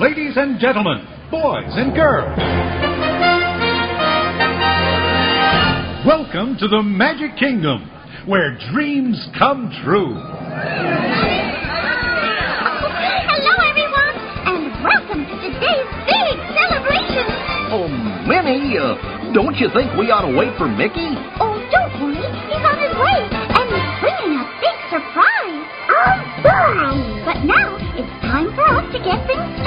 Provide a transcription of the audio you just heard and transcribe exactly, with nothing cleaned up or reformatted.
ladies and gentlemen, boys and girls. Welcome to the Magic Kingdom, where dreams come true. Hello, everyone, and welcome to today's big celebration. Oh, Minnie, uh, don't you think we ought to wait for Mickey? Oh, don't worry. He's on his way, and he's bringing a big surprise. Oh, boy! But now it's time for us to get things started.